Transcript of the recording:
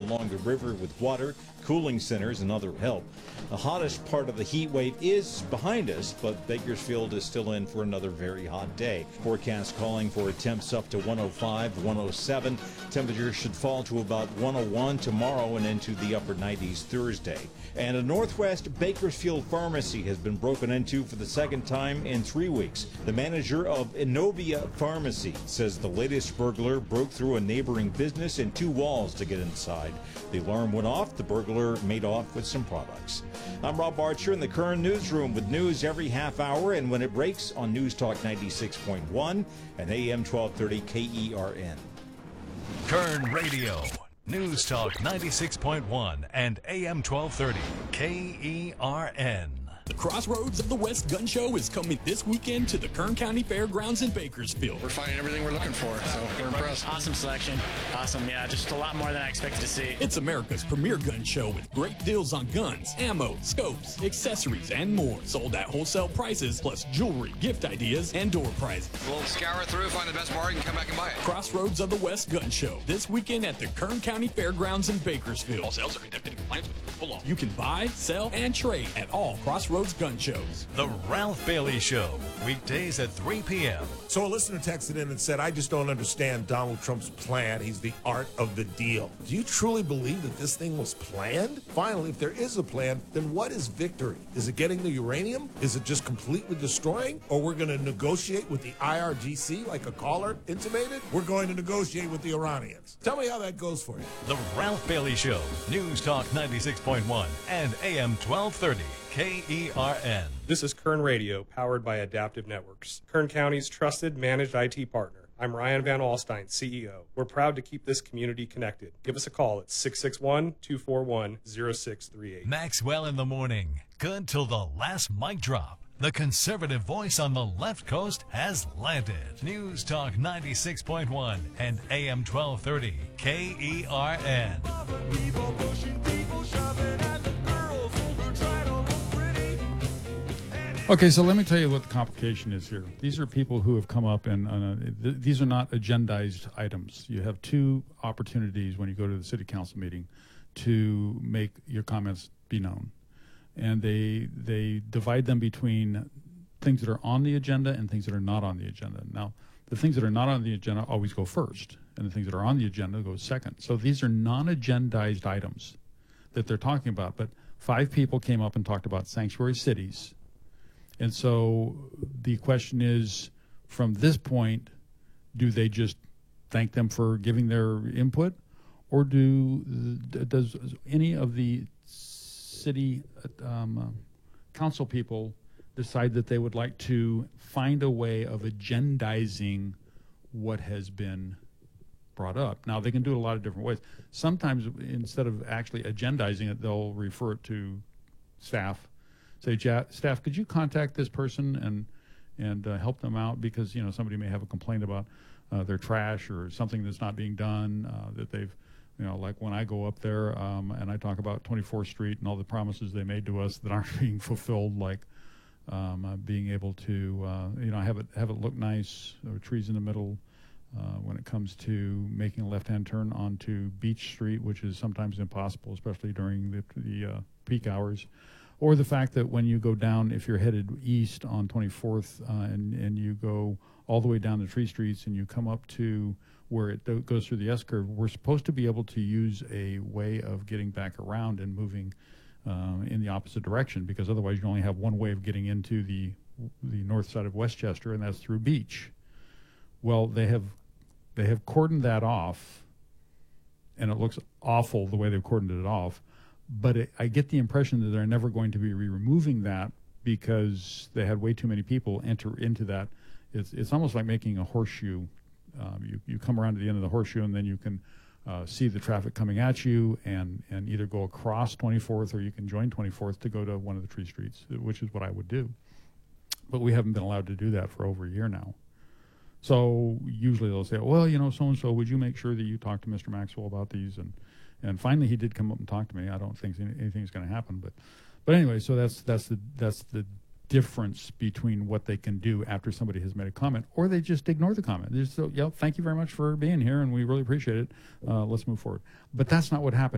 along the river with water, cooling centers, and other help. The hottest part of the heat wave is behind us, but Bakersfield is still in for another very hot day. Forecast calling for temps up to 105, 107. Temperatures should fall to about 101 tomorrow and into the upper 90s Thursday. And a Northwest Bakersfield pharmacy has been broken into for the second time in 3 weeks. The manager of Innovia Pharmacy says the latest burglar broke through a neighboring business in 2 walls to get inside. The alarm went off. The burglar made off with some products. I'm Rob Archer in the Kern Newsroom with news every half hour and when it breaks on News Talk 96.1 and AM 1230 KERN. Kern Radio. News Talk 96.1 and AM 1230 KERN. The Crossroads of the West Gun Show is coming this weekend to the Kern County Fairgrounds in Bakersfield. We're finding everything we're looking for, so we're impressed. Awesome selection. Awesome, yeah, just a lot more than I expected to see. It's America's premier gun show with great deals on guns, ammo, scopes, accessories, and more. Sold at wholesale prices, plus jewelry, gift ideas, and door prizes. We'll scour through, find the best bargain, come back and buy it. Crossroads of the West Gun Show this weekend at the Kern County Fairgrounds in Bakersfield. All sales are conducted in compliance with the law. You can buy, sell, and trade at all Crossroads gun shows. The Ralph Bailey Show, weekdays at 3 p.m. So a listener texted in and said, I just don't understand Donald Trump's plan. He's the art of the deal. Do you truly believe that this thing was planned? Finally, if there is a plan, then what is victory? Is it getting the uranium? Is it just completely destroying? Or we're going to negotiate with the IRGC like a caller intimated? We're going to negotiate with the Iranians. Tell me how that goes for you. The Ralph Bailey Show, News Talk 96.1 and AM 1230 KERN. This is Kern Radio, powered by Adaptive Networks, Kern County's trusted managed IT partner. I'm Ryan Van Alstyne, CEO. We're proud to keep this community connected. Give us a call at 661-241-0638. Maxwell in the morning. Good till the last mic drop. The conservative voice on the left coast has landed. News Talk 96.1 and AM 1230 KERN. Okay, so let me tell you what the complication is here. These are people who have come up and these are not agendized items. You have 2 opportunities when you go to the city council meeting to make your comments be known. And they divide them between things that are on the agenda and things that are not on the agenda. Now, the things that are not on the agenda always go first, and the things that are on the agenda go second. So these are non-agendized items that they're talking about. But 5 people came up and talked about sanctuary cities. And so the question is, from this point, do they just thank them for giving their input, or does any of the city council people decide that they would like to find a way of agendizing what has been brought up? Now, they can do it a lot of different ways. Sometimes, instead of actually agendizing it, they'll refer it to staff. Say, staff, could you contact this person and help them out, because somebody may have a complaint about their trash or something that's not being done, that they've, like when I go up there and I talk about 24th Street and all the promises they made to us that aren't being fulfilled, like being able to have it look nice, trees in the middle. When it comes to making a left-hand turn onto Beach Street, which is sometimes impossible, especially during the peak hours. Or the fact that when you go down, if you're headed east on 24th and you go all the way down the tree streets and you come up to where it goes through the S-curve, we're supposed to be able to use a way of getting back around and moving in the opposite direction, because otherwise you only have one way of getting into the north side of Westchester, and that's through Beach. Well, they have cordoned that off, and it looks awful the way they've cordoned it off. But I get the impression that they're never going to be removing that, because they had way too many people enter into that. It's almost like making a horseshoe. You come around to the end of the horseshoe, and then you can see the traffic coming at you and either go across 24th, or you can join 24th to go to one of the tree streets, which is what I would do. But we haven't been allowed to do that for over a year now. So usually they'll say, well, so-and-so, would you make sure that you talk to Mr. Maxwell about these? And finally, he did come up and talk to me. I don't think anything's going to happen, but anyway, so that's the difference between what they can do after somebody has made a comment, or they just ignore the comment. They just say, thank you very much for being here, and we really appreciate it. Let's move forward. But that's not what happened.